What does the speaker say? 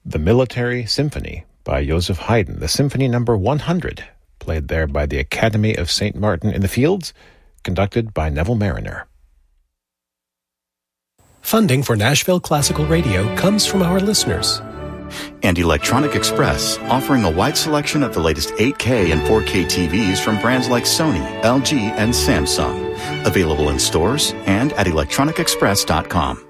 The Military Symphony by Joseph Haydn, the Symphony Number 100, played there by the Academy of St. Martin in the Fields, conducted by Neville Mariner. Funding for Nashville Classical Radio comes from our listeners. And Electronic Express, offering a wide selection of the latest 8K and 4K TVs from brands like Sony, LG, and Samsung. Available in stores and at electronicexpress.com.